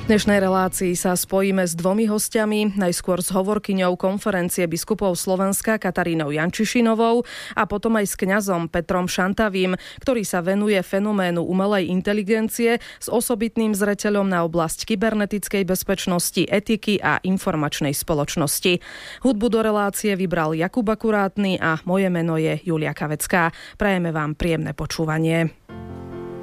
V dnešnej relácii sa spojíme s dvomi hostiami, najskôr s hovorkyňou Konferencie biskupov Slovenska Katarínou Jančišinovou a potom aj s kňazom Petrom Šantavým, ktorý sa venuje fenoménu umelej inteligencie s osobitným zreteľom na oblasť kybernetickej bezpečnosti, etiky a informačnej spoločnosti. Hudbu do relácie vybral Jakub Akurátny a moje meno je Julia Kavecká. Prajeme vám príjemné počúvanie.